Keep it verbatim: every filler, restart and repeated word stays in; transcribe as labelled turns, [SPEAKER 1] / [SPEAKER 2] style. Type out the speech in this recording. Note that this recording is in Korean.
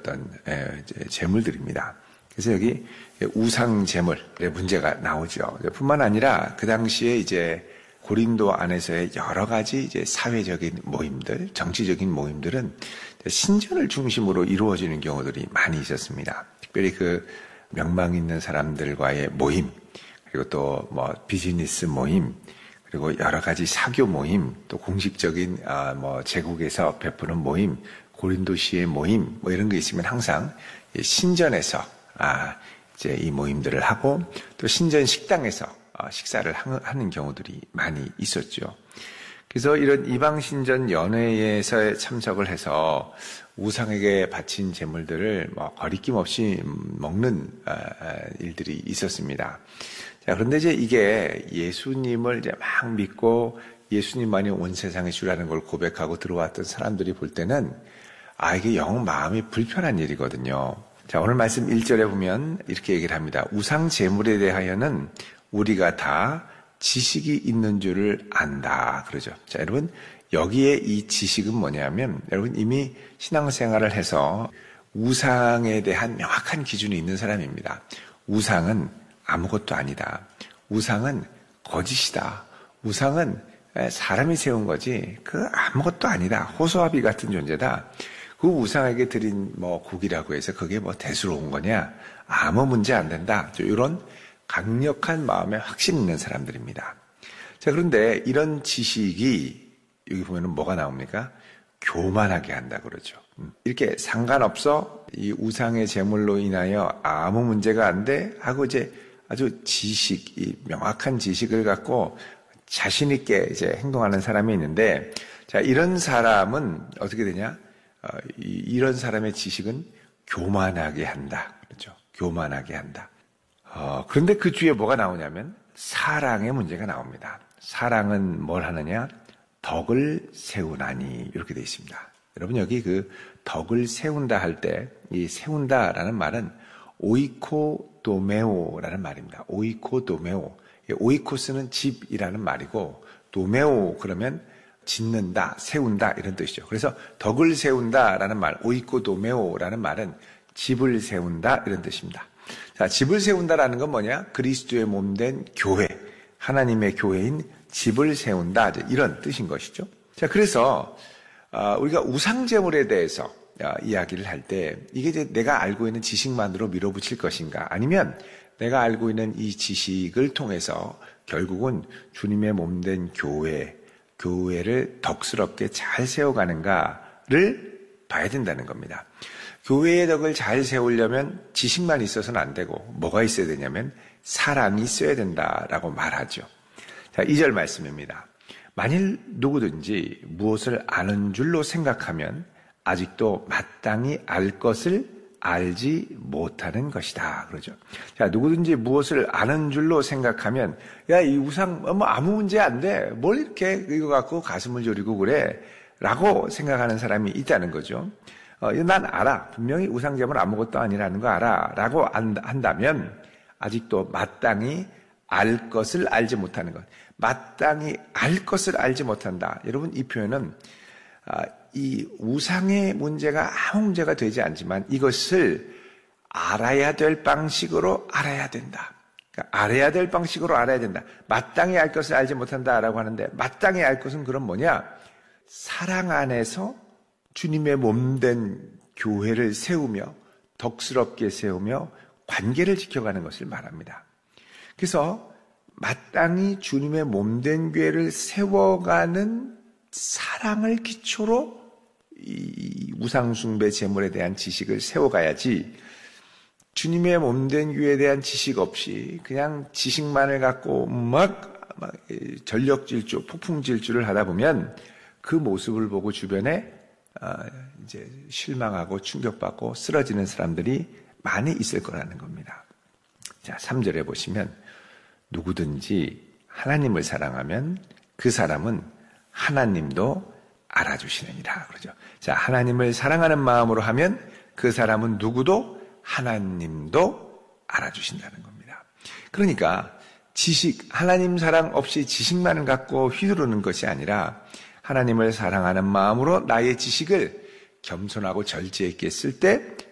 [SPEAKER 1] 어떤 재물들입니다. 그래서 여기 우상 재물의 문제가 나오죠. 뿐만 아니라 그 당시에 이제 고린도 안에서의 여러 가지 이제 사회적인 모임들, 정치적인 모임들은 신전을 중심으로 이루어지는 경우들이 많이 있었습니다. 특별히 그 명망 있는 사람들과의 모임, 그리고 또 뭐 비즈니스 모임, 그리고 여러 가지 사교 모임, 또 공식적인 아 뭐 제국에서 베푸는 모임, 고린도시의 모임, 뭐 이런 게 있으면 항상 신전에서 아 이제 이 모임들을 하고 또 신전 식당에서 식사를 하는 경우들이 많이 있었죠. 그래서 이런 이방신전 연회에서 참석을 해서 우상에게 바친 제물들을 뭐 거리낌 없이 먹는 일들이 있었습니다. 자, 그런데 이제 이게 예수님을 이제 막 믿고 예수님만이 온 세상의 주라는 걸 고백하고 들어왔던 사람들이 볼 때는 아, 이게 영 마음이 불편한 일이거든요. 자, 오늘 말씀 일 절에 보면 이렇게 얘기를 합니다. 우상 제물에 대하여는 우리가 다 지식이 있는 줄을 안다. 그러죠. 자, 여러분, 여기에 이 지식은 뭐냐면, 여러분 이미 신앙생활을 해서 우상에 대한 명확한 기준이 있는 사람입니다. 우상은 아무것도 아니다. 우상은 거짓이다. 우상은 사람이 세운 거지, 그 아무것도 아니다. 호소아비 같은 존재다. 그 우상에게 드린 뭐 국이라고 해서 그게 뭐 대수로운 거냐? 아무 문제 안 된다. 이런 강력한 마음에 확신 있는 사람들입니다. 자, 그런데 이런 지식이 여기 보면은 뭐가 나옵니까? 교만하게 한다 그러죠. 이렇게 상관없어. 이 우상의 제물로 인하여 아무 문제가 안 돼. 하고 이제 아주 지식, 이 명확한 지식을 갖고 자신 있게 이제 행동하는 사람이 있는데, 자, 이런 사람은 어떻게 되냐? 어, 이, 이런 사람의 지식은 교만하게 한다. 그렇죠. 교만하게 한다. 어, 그런데 그 뒤에 뭐가 나오냐면 사랑의 문제가 나옵니다. 사랑은 뭘 하느냐? 덕을 세우나니 이렇게 되어 있습니다. 여러분 여기 그 덕을 세운다 할 때 이 세운다라는 말은 오이코도메오라는 말입니다. 오이코도메오. 오이코스는 집이라는 말이고 도메오 그러면 짓는다, 세운다 이런 뜻이죠. 그래서 덕을 세운다라는 말, 오이코도메오라는 말은 집을 세운다 이런 뜻입니다. 자, 집을 세운다라는 건 뭐냐? 그리스도의 몸된 교회, 하나님의 교회인 집을 세운다 이런 뜻인 것이죠. 자, 그래서 우리가 우상제물에 대해서 이야기를 할 때 이게 이제 내가 알고 있는 지식만으로 밀어붙일 것인가, 아니면 내가 알고 있는 이 지식을 통해서 결국은 주님의 몸된 교회, 교회를 덕스럽게 잘 세워가는가를 봐야 된다는 겁니다. 교회의 덕을 잘 세우려면 지식만 있어서는 안 되고 뭐가 있어야 되냐면 사랑이 있어야 된다라고 말하죠. 자, 이 절 말씀입니다. 만일 누구든지 무엇을 아는 줄로 생각하면 아직도 마땅히 알 것을 알지 못하는 것이다. 그러죠. 자, 누구든지 무엇을 아는 줄로 생각하면, 야, 이 우상, 뭐 아무 문제 안 돼. 뭘 이렇게 이거 갖고 가슴을 졸이고 그래. 라고 생각하는 사람이 있다는 거죠. 어, 난 알아. 분명히 우상제물 아무것도 아니라는 거 알아. 라고 한다면, 아직도 마땅히 알 것을 알지 못하는 것. 마땅히 알 것을 알지 못한다. 여러분, 이 표현은, 아, 이 우상의 문제가 아무 문제가 되지 않지만 이것을 알아야 될 방식으로 알아야 된다. 그러니까 알아야 될 방식으로 알아야 된다. 마땅히 알 것을 알지 못한다라고 하는데, 마땅히 알 것은 그럼 뭐냐? 사랑 안에서 주님의 몸된 교회를 세우며 덕스럽게 세우며 관계를 지켜가는 것을 말합니다. 그래서 마땅히 주님의 몸된 교회를 세워가는 사랑을 기초로 이 우상숭배 제물에 대한 지식을 세워가야지, 주님의 몸된 교회에 대한 지식 없이 그냥 지식만을 갖고 막, 막 전력질주, 폭풍질주를 하다 보면 그 모습을 보고 주변에 아, 이제 실망하고 충격받고 쓰러지는 사람들이 많이 있을 거라는 겁니다. 자, 삼 절에 보시면 누구든지 하나님을 사랑하면 그 사람은 하나님도 알아주시느니라 그러죠. 자, 하나님을 사랑하는 마음으로 하면 그 사람은 누구도 하나님도 알아주신다는 겁니다. 그러니까 지식, 하나님 사랑 없이 지식만을 갖고 휘두르는 것이 아니라 하나님을 사랑하는 마음으로 나의 지식을 겸손하고 절제 있게 쓸 때